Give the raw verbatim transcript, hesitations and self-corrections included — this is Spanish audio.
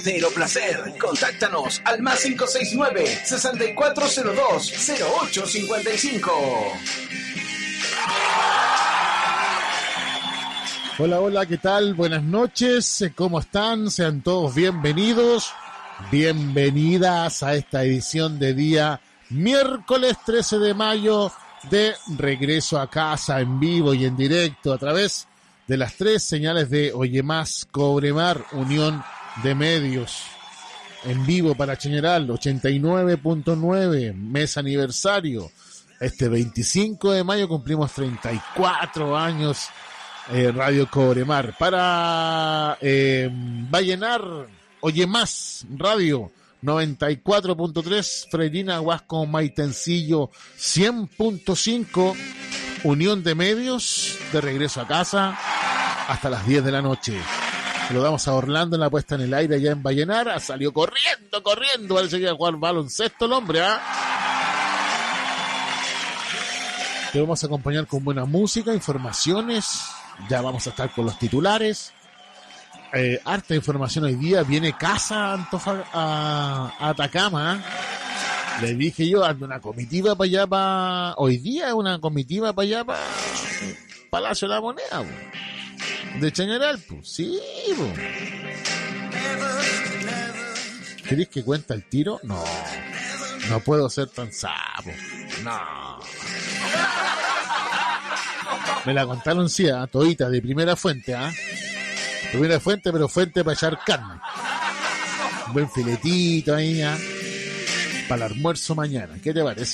Cero Placer. Contáctanos al más cinco seis nueve, seis cuatro cero dos, cero ocho cinco cinco. Hola, hola, ¿qué tal? Buenas noches, ¿cómo están? Sean todos bienvenidos, bienvenidas a esta edición de día miércoles trece de mayo de Regreso a Casa en vivo y en directo a través de las tres señales de Oye Más, Cobremar, Unión de Medios. En vivo para Chañaral, ochenta y nueve punto nueve, mes aniversario. Este veinticinco de mayo cumplimos treinta y cuatro años. Eh, Radio Cobremar para eh, Vallenar, Oye Más Radio noventa y cuatro punto tres, Freirina, Huasco, Maitencillo cien punto cinco, Unión de Medios, de regreso a casa hasta las diez de la noche. Saludamos a Orlando en la puesta en el aire allá en Vallenar. Salió corriendo, corriendo, parece que iba a jugar baloncesto el hombre, ¿ah? ¿eh? Te vamos a acompañar con buena música, informaciones. Ya vamos a estar con los titulares. Eh, harta información hoy día. Viene Casa Antofa, a, a Atacama. ¿eh? Le dije yo, ando una comitiva para allá, para... Hoy día una comitiva para allá, para Palacio de la Moneda, po. De Chañaral, pues. Sí, po. ¿Querés que cuente el tiro? No. No puedo ser tan sapo. No. Me la contaron, sí, ¿eh? Todita, de primera fuente, ¿ah? ¿eh? Primera fuente, pero fuente para echar carne. Un buen filetito ahí, ¿eh? Para el almuerzo mañana. ¿Qué te parece?